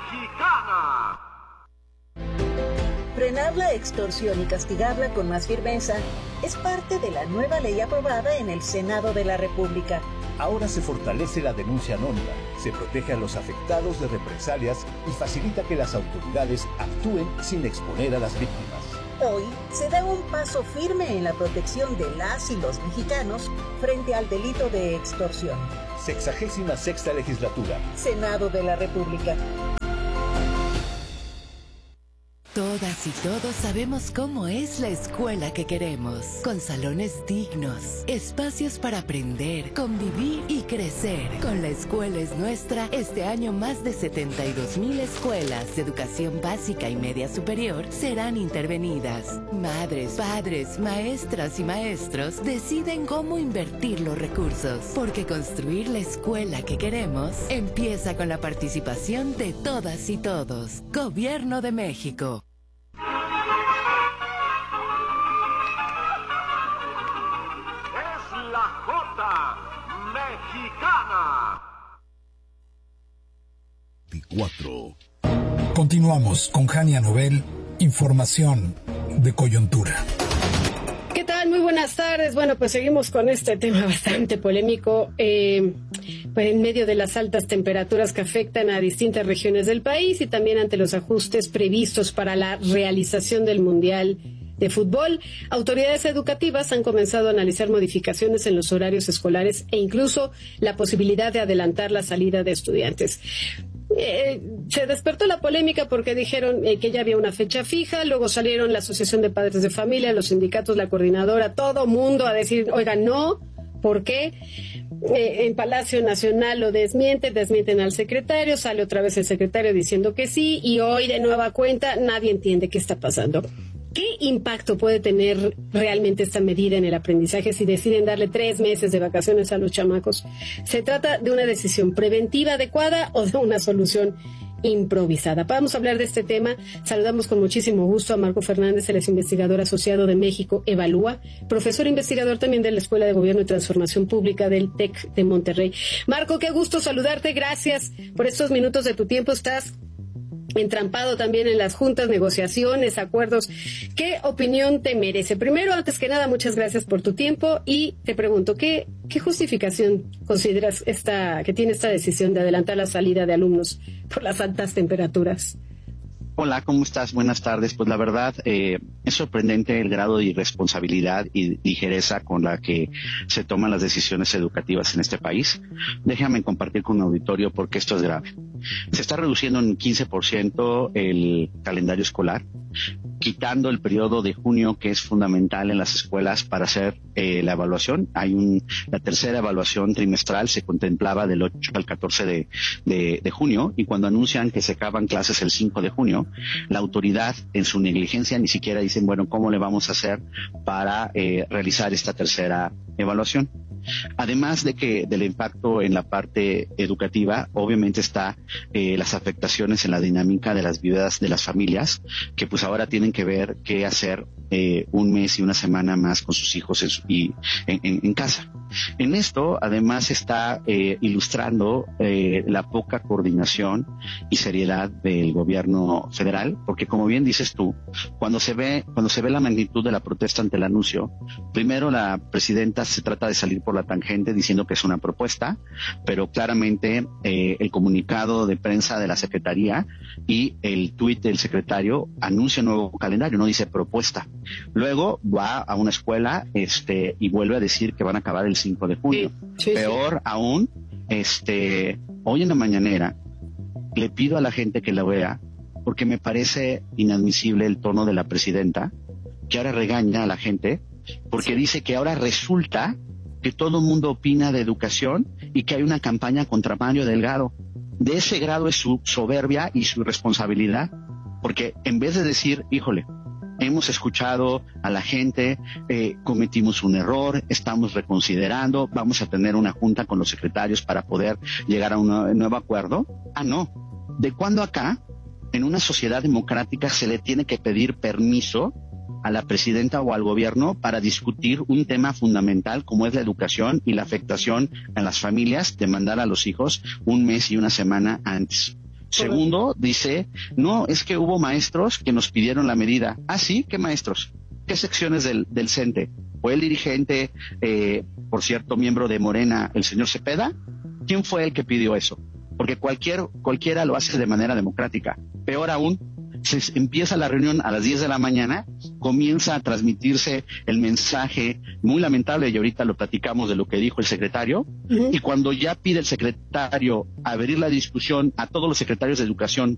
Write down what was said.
Mexicana. Frenar la extorsión y castigarla con más firmeza es parte de la nueva ley aprobada en el Senado de la República. Ahora se fortalece la denuncia anónima, se protege a los afectados de represalias y facilita que las autoridades actúen sin exponer a las víctimas. Hoy se da un paso firme en la protección de las y los mexicanos frente al delito de extorsión. 66ª Legislatura. Senado de la República. Todas y todos sabemos cómo es la escuela que queremos, con salones dignos, espacios para aprender, convivir y crecer. Con La Escuela es Nuestra, este año más de 72,000 escuelas de educación básica y media superior serán intervenidas. Madres, padres, maestras y maestros deciden cómo invertir los recursos, porque construir la escuela que queremos empieza con la participación de todas y todos. Gobierno de México. Mexicana. 4. Continuamos con Jania Nobel, información de coyuntura. ¿Qué tal? Muy buenas tardes. Bueno, pues seguimos con este tema bastante polémico. Pues en medio de las altas temperaturas que afectan a distintas regiones del país y también ante los ajustes previstos para la realización del Mundial de Fútbol, autoridades educativas han comenzado a analizar modificaciones en los horarios escolares e incluso la posibilidad de adelantar la salida de estudiantes. Se despertó la polémica porque dijeron que ya había una fecha fija, luego salieron la Asociación de Padres de Familia, los sindicatos, la coordinadora, todo mundo a decir, oigan, no, ¿por qué? En Palacio Nacional lo desmienten al secretario, sale otra vez el secretario diciendo que sí, y hoy de nueva cuenta nadie entiende qué está pasando. ¿Qué impacto puede tener realmente esta medida en el aprendizaje si deciden darle 3 meses de vacaciones a los chamacos? ¿Se trata de una decisión preventiva adecuada o de una solución improvisada? Vamos a hablar de este tema. Saludamos con muchísimo gusto a Marco Fernández, él es investigador asociado de México Evalúa, profesor investigador también de la Escuela de Gobierno y Transformación Pública del TEC de Monterrey. Marco, qué gusto saludarte. Gracias por estos minutos de tu tiempo. Estás entrampado también en las juntas, negociaciones, acuerdos. ¿Qué opinión te merece? Primero, antes que nada, muchas gracias por tu tiempo y te pregunto, ¿qué justificación consideras que tiene esta decisión de adelantar la salida de alumnos por las altas temperaturas? Hola, ¿cómo estás? Buenas tardes. Pues la verdad, es sorprendente el grado de irresponsabilidad y ligereza con la que se toman las decisiones educativas en este país. Déjame compartir con un auditorio por qué esto es grave. Se está reduciendo en 15% el calendario escolar, quitando el periodo de junio, que es fundamental en las escuelas para hacer la evaluación. La tercera evaluación trimestral se contemplaba del 8 al 14 de junio, y cuando anuncian que se acaban clases el 5 de junio, la autoridad en su negligencia ni siquiera dicen, bueno, ¿cómo le vamos a hacer para realizar esta tercera evaluación? Además del impacto en la parte educativa, obviamente está las afectaciones en la dinámica de las vidas de las familias, que pues ahora tienen que ver qué hacer un mes y una semana más con sus hijos en casa. En esto, además, está ilustrando la poca coordinación y seriedad del gobierno federal, porque como bien dices tú, cuando se ve la magnitud de la protesta ante el anuncio, primero la presidenta se trata de salir por la tangente diciendo que es una propuesta, pero claramente el comunicado de prensa de la Secretaría y el tuit del secretario anuncia un nuevo calendario, no dice propuesta. Luego va a una escuela y vuelve a decir que van a acabar el 5 de junio. Sí. Peor aún, hoy en la mañanera le pido a la gente que la vea, porque me parece inadmisible el tono de la presidenta, que ahora regaña a la gente, porque dice que ahora resulta que todo el mundo opina de educación y que hay una campaña contra Mario Delgado. De ese grado es su soberbia y su irresponsabilidad, porque en vez de decir, híjole, hemos escuchado a la gente, cometimos un error, estamos reconsiderando, vamos a tener una junta con los secretarios para poder llegar a un nuevo acuerdo. No. ¿De cuándo acá, en una sociedad democrática, se le tiene que pedir permiso a la presidenta o al gobierno para discutir un tema fundamental como es la educación y la afectación a las familias de mandar a los hijos un mes y una semana antes? Segundo, dice, no, es que hubo maestros que nos pidieron la medida. Ah, sí, ¿qué maestros? ¿Qué secciones del CENTE? ¿Fue el dirigente, por cierto, miembro de Morena, el señor Cepeda? ¿Quién fue el que pidió eso? Porque cualquiera lo hace de manera democrática. Peor aún, se empieza la reunión a las 10 de la mañana, comienza a transmitirse el mensaje muy lamentable, y ahorita lo platicamos de lo que dijo el secretario, y cuando ya pide el secretario abrir la discusión a todos los secretarios de educación